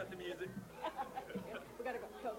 Cut the music. We gotta go.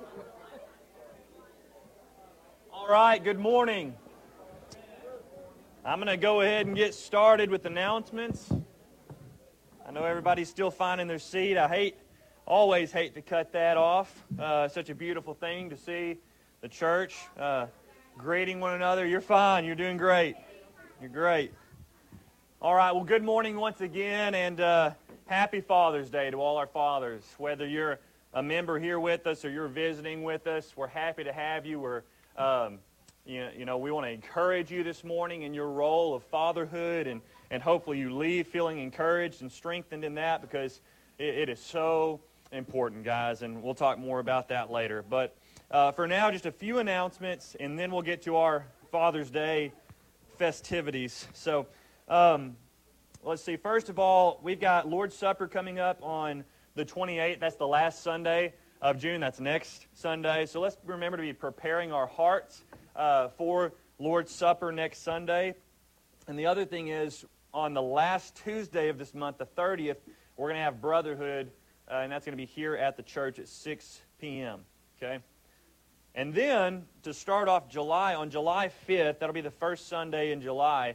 All right, good morning. I'm going to go ahead and get started with announcements. I know everybody's still finding their seat. Always hate to cut that off. Such a beautiful thing to see the church greeting one another. You're fine. You're doing great. You're great. All right, well, good morning once again, and happy Father's Day to all our fathers. Whether you're a member here with us or you're visiting with us, we're happy to have you. We want to encourage you this morning in your role of fatherhood, and hopefully you leave feeling encouraged and strengthened in that, because it is so important, guys, and we'll talk more about that later. But for now, just a few announcements, and then we'll get to our Father's Day festivities. So let's see. First of all, we've got Lord's Supper coming up on the 28th. That's the last Sunday of June. That's next Sunday. So let's remember to be preparing our hearts for Lord's Supper next Sunday. And the other thing is, on the last Tuesday of this month, the 30th, we're going to have Brotherhood, and that's going to be here at the church at 6 p.m., okay? And then, to start off July, on July 5th, that'll be the first Sunday in July,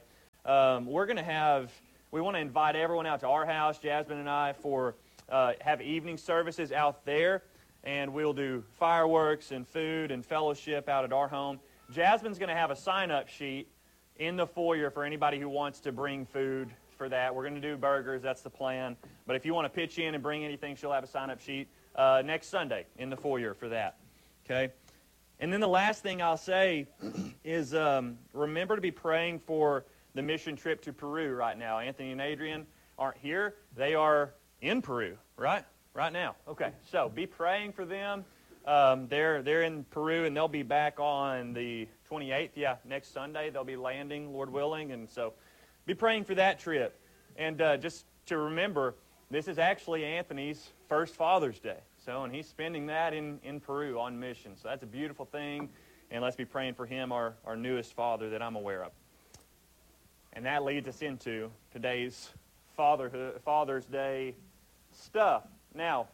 we want to invite everyone out to our house, Jasmine and I, for have evening services out there, and we'll do fireworks and food and fellowship out at our home. Jasmine's going to have a sign-up sheet in the foyer for anybody who wants to bring food for that. We're going to do burgers, that's the plan. But if you want to pitch in and bring anything, she'll have a sign-up sheet next Sunday in the foyer for that, okay? And then the last thing I'll say is remember to be praying for the mission trip to Peru right now. Anthony and Adrian aren't here. They are in Peru, right? Right now. Okay, so be praying for them. They're in Peru, and they'll be back on the 28th. Yeah, next Sunday they'll be landing, Lord willing. And so be praying for that trip. And just to remember, this is actually Anthony's first Father's Day. And he's spending that in Peru on mission. So that's a beautiful thing. And let's be praying for him, our newest father that I'm aware of. And that leads us into today's Father's Day stuff. Now,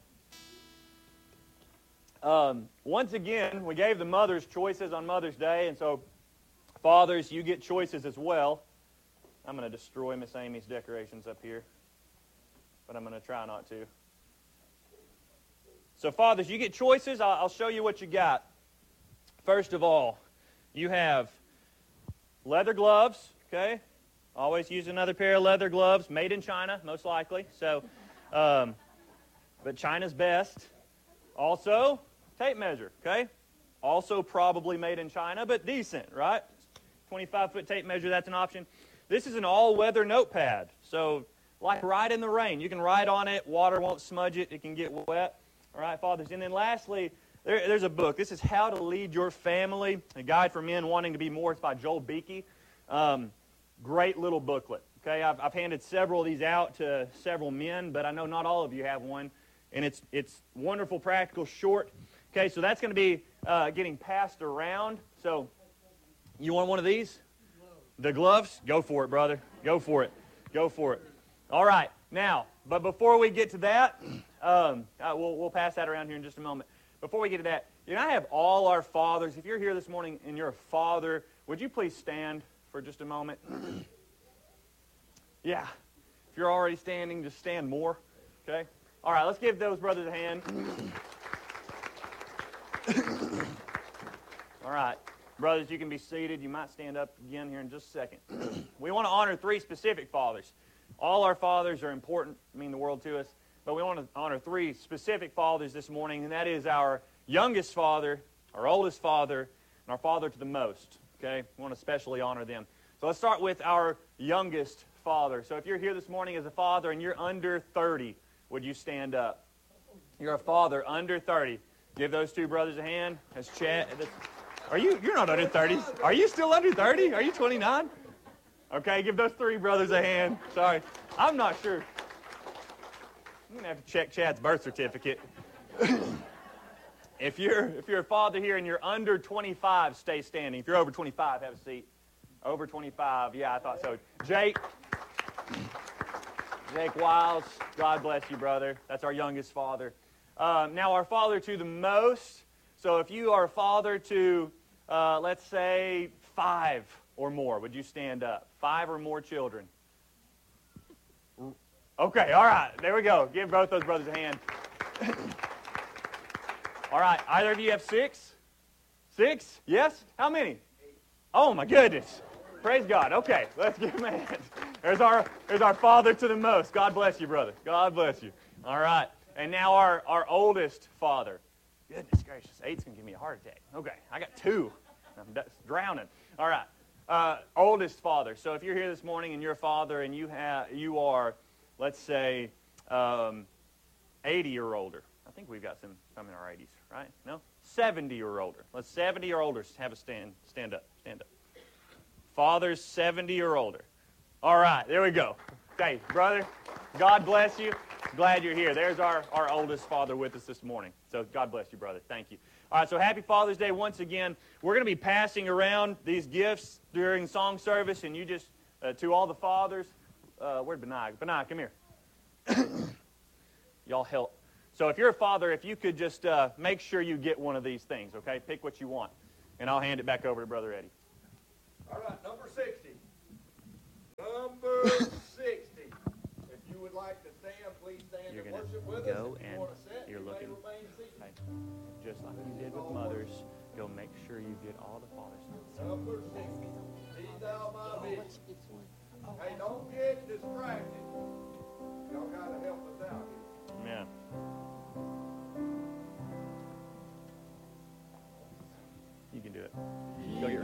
once again, we gave the mothers choices on Mother's Day, and so fathers, you get choices as well. I'm going to destroy Miss Amy's decorations up here, but I'm going to try not to. So fathers, you get choices. I'll show you what you got. First of all, you have leather gloves, okay? Always use another pair of leather gloves, made in China, most likely. So, but China's best. Also, tape measure, okay? Also probably made in China, but decent, right? 25-foot tape measure, that's an option. This is an all-weather notepad. So, like write in the rain. You can write on it. Water won't smudge it. It can get wet. All right, fathers. And then lastly, there's a book. This is How to Lead Your Family, a guide for men wanting to be more. It's by Joel Beeke. Great little booklet. Okay, I've handed several of these out to several men, but I know not all of you have one. And it's wonderful, practical, short. Okay, so that's going to be getting passed around. So you want one of these? The gloves? Go for it, brother. Go for it. Go for it. All right. Now, but before we get to that, we'll pass that around here in just a moment. Before we get to that, I have all our fathers. If you're here this morning and you're a father, would you please stand for just a moment? Yeah. If you're already standing, just stand more. Okay? All right, let's give those brothers a hand. All right. Brothers, you can be seated. You might stand up again here in just a second. We want to honor three specific fathers. All our fathers are important, mean the world to us, but we want to honor three specific fathers this morning, and that is our youngest father, our oldest father, and our father to the most. Okay? We want to especially honor them. So let's start with our youngest father. So if you're here this morning as a father and you're under 30, would you stand up? You're a father under 30. Give those two brothers a hand. That's Chad. You're not under 30. Are you still under 30? Are you 29? Okay, give those three brothers a hand. Sorry. I'm not sure. I'm going to have to check Chad's birth certificate. If you're a father here and you're under 25, stay standing. If you're over 25, have a seat. Over 25, yeah, I thought so. Jake Wiles, God bless you, brother. That's our youngest father. Now, our father to the most. So if you are a father to, let's say, 5 or more, would you stand up? 5 or more children. Okay, all right. There we go. Give both those brothers a hand. All right. Either of you have 6? 6? Yes? How many? 8. Oh, my goodness. Praise God. Okay, let's give him a hand. There's our father to the most. God bless you, brother. God bless you. All right. And now our oldest father. Goodness gracious. 8's going to give me a heart attack. Okay, I got 2. I'm drowning. All right. Oldest father. So if you're here this morning and you're a father and you are, let's say, 80 or older. I think we've got some in our 80s, right? No? 70 or older. Let's 70 or older have a stand up. Stand up. Fathers 70 or older. All right, there we go. Okay, brother, God bless you. Glad you're here. There's our oldest father with us this morning. So God bless you, brother. Thank you. All right, so happy Father's Day once again. We're going to be passing around these gifts during song service, and you just, to all the fathers, where'd Benai? Benai, come here. Y'all help. So if you're a father, if you could just make sure you get one of these things, okay? Pick what you want, and I'll hand it back over to Brother Eddie. All right, number 60. Number 60. If you would like to stand, please stand You're and going worship with to us. go If you and want to sit, you're you may looking, remain seated. okay, just like you did with mothers, go make sure you get all the fathers.